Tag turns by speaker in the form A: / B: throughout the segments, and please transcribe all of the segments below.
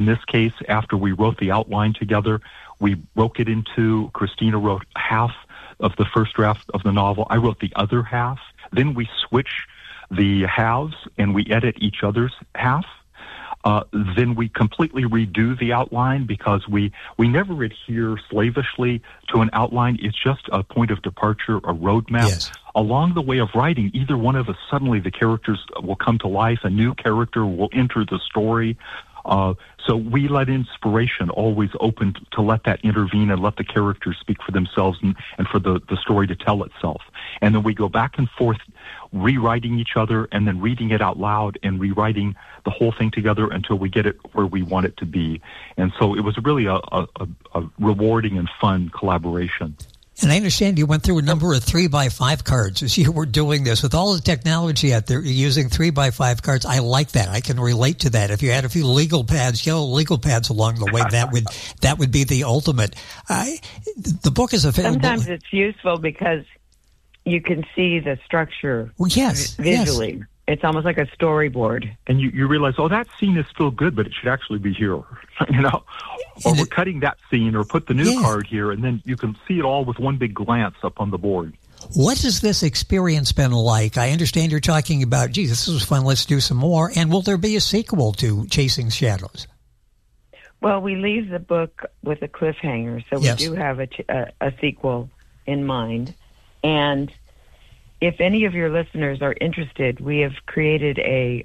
A: in this case, after we wrote the outline together, we broke it into, Christina wrote half of the first draft of the novel. I wrote the other half. Then we switch the halves and we edit each other's half. Then we completely redo the outline because we never adhere slavishly to an outline. It's just a point of departure, a roadmap.
B: Yes.
A: Along the way of writing, either one of us, suddenly the characters will come to life, a new character will enter the story. So we let inspiration always open to let that intervene and let the characters speak for themselves and for the story to tell itself. And then we go back and forth rewriting each other and then reading it out loud and rewriting the whole thing together until we get it where we want it to be. And so it was really a rewarding and fun collaboration.
B: And I understand you went through a number of 3x5 cards as you were doing this. With all the technology out there, you're using 3x5 cards. I like that. I can relate to that. If you had a few legal pads, yellow legal pads along the way, that would be the ultimate. The book is available.
C: Sometimes it's useful because you can see the structure visually. Yes. It's almost like a storyboard.
A: And you realize, that scene is still good, but it should actually be here, Or we're cutting that scene or put the new card here, and then you can see it all with one big glance up on the board.
B: What has this experience been like? I understand you're talking about, this was fun, let's do some more. And will there be a sequel to Chasing Shadows?
C: Well, we leave the book with a cliffhanger, so we do have a sequel in mind. And if any of your listeners are interested, we have created a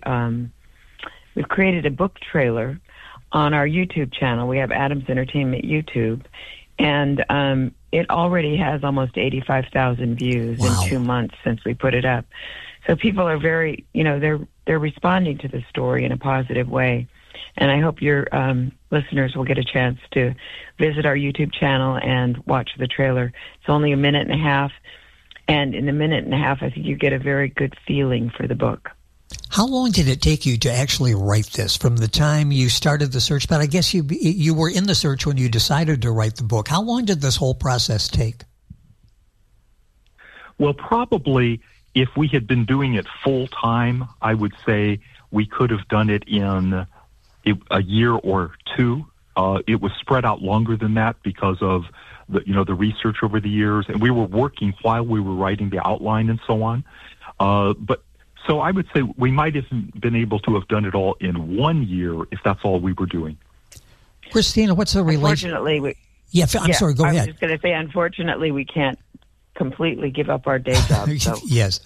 C: book trailer on our YouTube channel. We have Adams Entertainment YouTube, and it already has almost 85,000 views in 2 months since we put it up. So people are very, they're responding to the story in a positive way. And I hope your listeners will get a chance to visit our YouTube channel and watch the trailer. It's only a minute and a half. And in a minute and a half, I think you get a very good feeling for the book.
B: How long did it take you to actually write this from the time you started the search? But I guess you were in the search when you decided to write the book. How long did this whole process take?
A: Well, probably if we had been doing it full time, I would say we could have done it in a year or two. It was spread out longer than that because of the research over the years, and we were working while we were writing the outline and so on. So I would say we might have been able to have done it all in 1 year if that's all we were doing.
B: Christina, what's the relation?
C: Unfortunately,
B: I'm sorry, go ahead.
C: I was just going to say, unfortunately, we can't completely give up our day job. So.
B: Yes.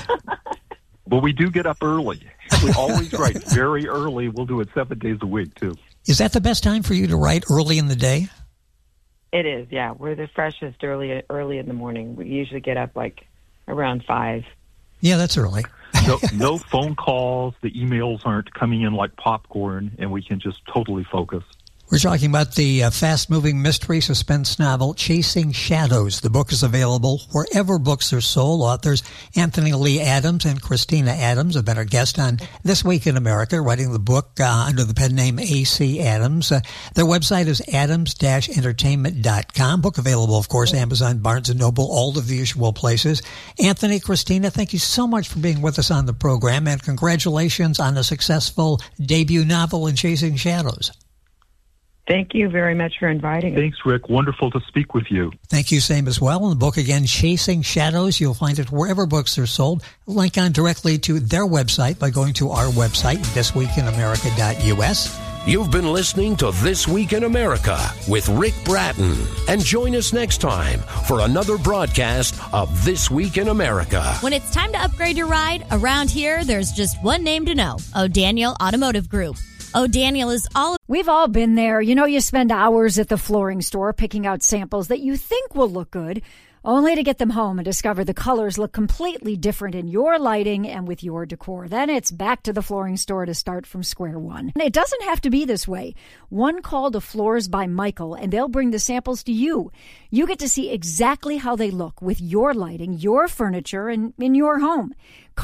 A: Well, we do get up early. We always write very early. We'll do it 7 days a week, too.
B: Is that the best time for you to write, early in the day?
C: It is, yeah. We're the freshest early in the morning. We usually get up like around 5.
B: Yeah, that's early.
A: No phone calls. The emails aren't coming in like popcorn, and we can just totally focus.
B: We're talking about the fast-moving mystery suspense novel, Chasing Shadows. The book is available wherever books are sold. Authors Anthony Lee Adams and Christina Adams have been our guest on This Week in America, writing the book under the pen name A.C. Adams. Their website is adams-entertainment.com. Book available, of course, Amazon, Barnes & Noble, all of the usual places. Anthony, Christina, thank you so much for being with us on the program, and congratulations on a successful debut novel in Chasing Shadows.
C: Thank you very much for inviting us.
A: Thanks, Rick. Wonderful to speak with you.
B: Thank you, same as well. And the book, again, Chasing Shadows. You'll find it wherever books are sold. Link on directly to their website by going to our website, thisweekinamerica.us.
D: You've been listening to This Week in America with Rick Bratton. And join us next time for another broadcast of This Week in America.
E: When it's time to upgrade your ride, around here, there's just one name to know: O'Daniel Automotive Group. O'Daniel is all...
F: We've all been there. You spend hours at the flooring store picking out samples that you think will look good, only to get them home and discover the colors look completely different in your lighting and with your decor. Then it's back to the flooring store to start from square one. And it doesn't have to be this way. One call to Floors by Michael, and they'll bring the samples to you. You get to see exactly how they look with your lighting, your furniture, and in your home. Carpet,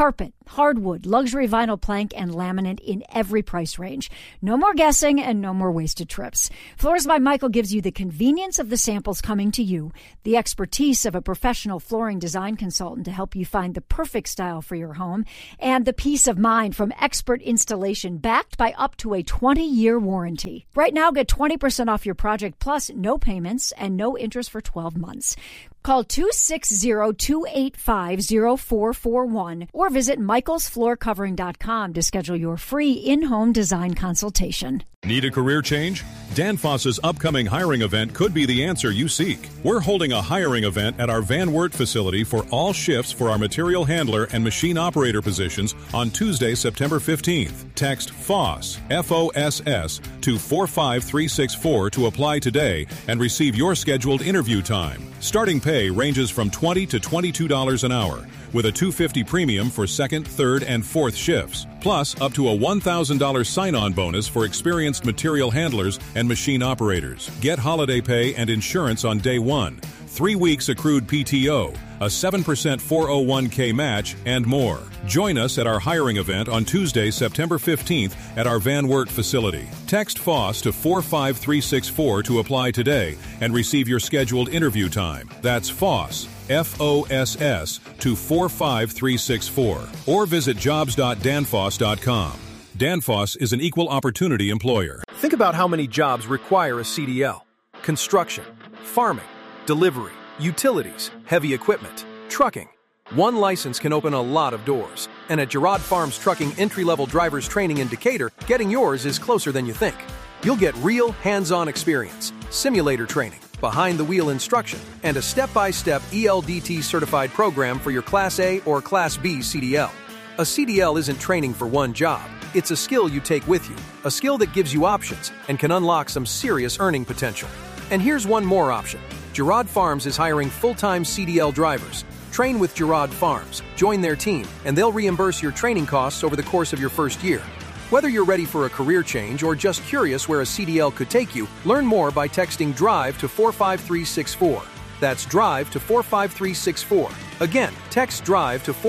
F: hardwood, luxury vinyl plank, and laminate in every price range. No more guessing and no more wasted trips. Floors by Michael gives you the convenience of the samples coming to you, the expertise of a professional flooring design consultant to help you find the perfect style for your home, and the peace of mind from expert installation backed by up to a 20-year warranty. Right now, get 20% off your project plus no payments and no interest for 12 months. Call 260-285-0441 or visit michaelsfloorcovering.com to schedule your free in-home design consultation.
G: Need a career change? Danfoss's upcoming hiring event could be the answer you seek. We're holding a hiring event at our Van Wert facility for all shifts for our material handler and machine operator positions on Tuesday, September 15th. Text FOSS, F-O-S-S, to 45364 to apply today and receive your scheduled interview time. Starting pay ranges from $20 to $22 an hour, with a $250 premium for second, third, and fourth shifts, plus up to a $1,000 sign-on bonus for experienced material handlers and machine operators. Get holiday pay and insurance on day one, 3 weeks accrued PTO, a 7% 401k match, and more. Join us at our hiring event on Tuesday, September 15th at our Van Wert facility. Text FOSS to 45364 to apply today and receive your scheduled interview time. That's FOSS, F-O-S-S, to 45364. Or visit jobs.danfoss.com. Danfoss is an equal opportunity employer.
H: Think about how many jobs require a CDL. Construction, farming, delivery, utilities, heavy equipment, trucking. One license can open a lot of doors. And at Girard Farms Trucking Entry-Level Drivers Training in Decatur, getting yours is closer than you think. You'll get real hands-on experience, simulator training, behind-the-wheel instruction, and a step-by-step ELDT-certified program for your Class A or Class B CDL. A CDL isn't training for one job. It's a skill you take with you, a skill that gives you options and can unlock some serious earning potential. And here's one more option. Girard Farms is hiring full-time CDL drivers. Train with Girard Farms, join their team, and they'll reimburse your training costs over the course of your first year. Whether you're ready for a career change or just curious where a CDL could take you, learn more by texting DRIVE to 45364. That's DRIVE to 45364. Again, text DRIVE to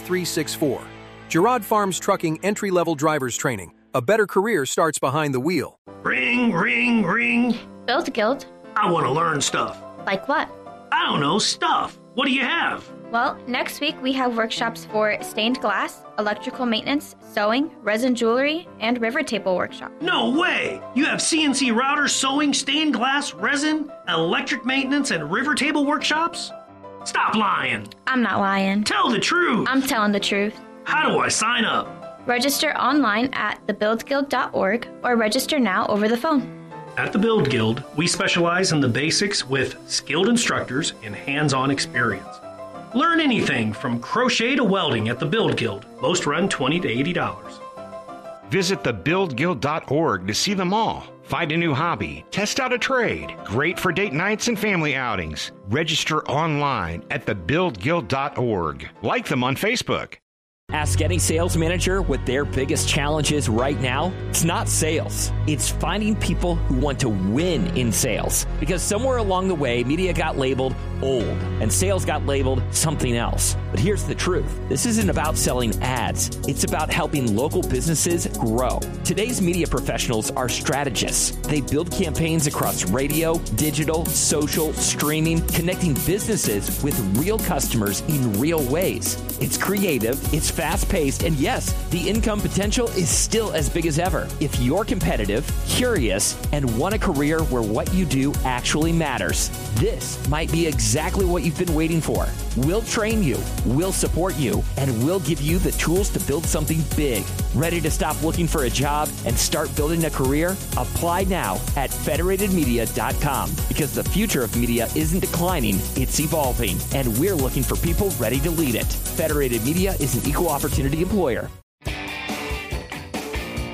H: 45364. Girard Farms Trucking Entry-Level Drivers Training. A better career starts behind the wheel.
I: Ring, ring, ring.
J: Build Guild.
I: I want to learn stuff.
J: Like what?
I: I don't know, stuff. What do you have?
J: Well, next week we have workshops for stained glass, electrical maintenance, sewing, resin jewelry, and river table workshop.
I: No way! You have CNC router, sewing, stained glass, resin, electric maintenance, and river table workshops? Stop lying!
J: I'm not lying.
I: Tell the truth!
J: I'm telling the truth.
I: How do I sign up?
J: Register online at thebuildguild.org or register now over the phone.
I: At the Build Guild, we specialize in the basics with skilled instructors and hands-on experience. Learn anything from crochet to welding at the Build Guild. Most run $20 to $80.
K: Visit thebuildguild.org to see them all. Find a new hobby, test out a trade. Great for date nights and family outings. Register online at thebuildguild.org. Like them on Facebook.
L: Ask any sales manager what their biggest challenge is right now. It's not sales. It's finding people who want to win in sales. Because somewhere along the way, media got labeled old and sales got labeled something else. But here's the truth. This isn't about selling ads. It's about helping local businesses grow. Today's media professionals are strategists. They build campaigns across radio, digital, social, streaming, connecting businesses with real customers in real ways. It's creative, it's fast-paced, and yes, the income potential is still as big as ever. If you're competitive, curious, and want a career where what you do actually matters, this might be exactly what you've been waiting for. We'll train you, we'll support you, and we'll give you the tools to build something big. Ready to stop looking for a job and start building a career? Apply now at federatedmedia.com, because the future of media isn't declining, it's evolving, and we're looking for people ready to lead it. Federated Media is an equal opportunity employer.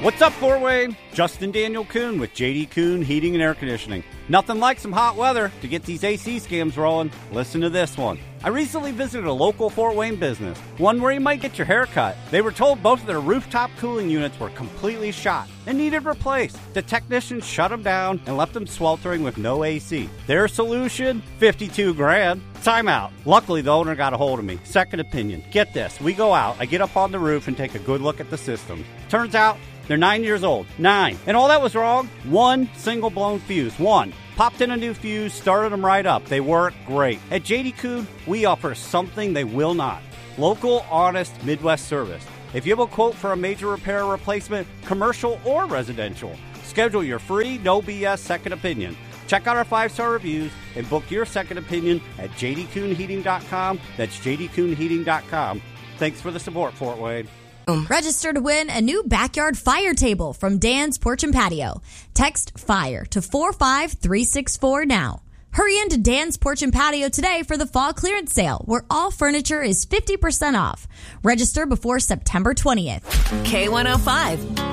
M: What's up, Fort Wayne? Justin Daniel Kuhn with JD Kuhn Heating and Air Conditioning. Nothing like some hot weather to get these AC scams rolling. Listen to this one. I recently visited a local Fort Wayne business, one where you might get your hair cut. They were told both of their rooftop cooling units were completely shot and needed replaced. The technicians shut them down and left them sweltering with no AC. Their solution? $52,000. Time out. Luckily, the owner got a hold of me. Second opinion. Get this. We go out, I get up on the roof and take a good look at the system. Turns out, they're 9 years old. 9. And all that was wrong? One single blown fuse. One. Popped in a new fuse, started them right up. They work great. At JD Kuhn, we offer something they will not. Local, honest Midwest service. If you have a quote for a major repair or replacement, commercial or residential, schedule your free, no BS second opinion. Check out our 5-star reviews and book your second opinion at jdkuhnheating.com. That's jdkuhnheating.com. Thanks for the support, Fort Wayne.
E: Register to win a new backyard fire table from Dan's Porch and Patio. Text FIRE to 45364 now. Hurry into Dan's Porch and Patio today for the fall clearance sale, where all furniture is 50% off. Register before September 20th.
N: K105.